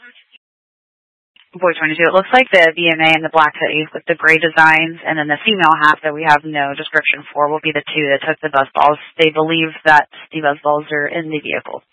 Boy 22. It looks like the BMA and the black hoodie with the gray designs, and then the female half that we have no description for will be the two that took the buzz balls. They believe that the buzz balls are in the vehicle.